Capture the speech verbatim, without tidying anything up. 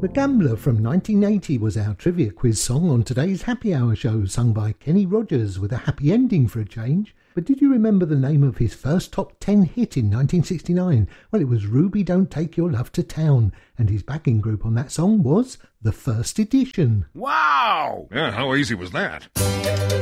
The Gambler from nineteen eighty was our trivia quiz song on today's Happy Hour show, sung by Kenny Rogers with a happy ending for a change. But did you remember the name of his first top ten hit in nineteen sixty-nine? Well, it was Ruby Don't Take Your Love to Town, and his backing group on that song was The First Edition. Wow! Yeah, how easy was that?